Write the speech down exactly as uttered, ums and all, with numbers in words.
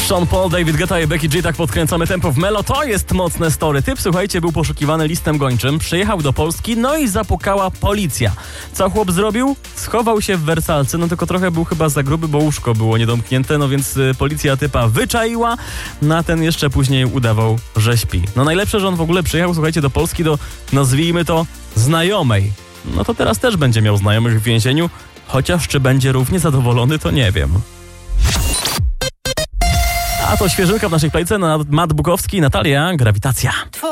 Sean Paul, David Guetta i Becky G, tak podkręcamy tempo w Melo. To jest mocne story. Typ, słuchajcie, był poszukiwany listem gończym, przyjechał do Polski, no i zapukała policja. Co chłop zrobił? Schował się w wersalce, no tylko trochę był chyba za gruby, bo łóżko było niedomknięte, no więc y, policja typa wyczaiła, no a ten jeszcze później udawał, że śpi. No najlepsze, że on w ogóle przyjechał, słuchajcie, do Polski do, nazwijmy to, znajomej. No to teraz też będzie miał znajomych w więzieniu, chociaż czy będzie równie zadowolony, to nie wiem. A to świeżynka w naszej playce, Matt Bukowski, Natalia, Grawitacja.